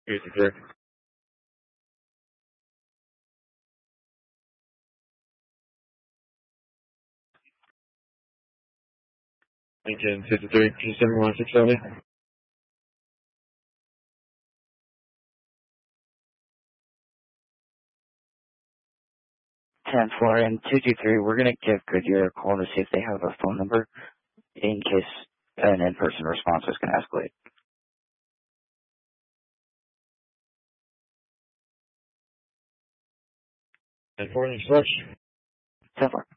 Here's the clear. Lincoln 53, G7160. 10-4 and 223, we're going to give Goodyear a call to see if they have a phone number in case an in-person response is going to escalate. 10-4, next rush. 10-4.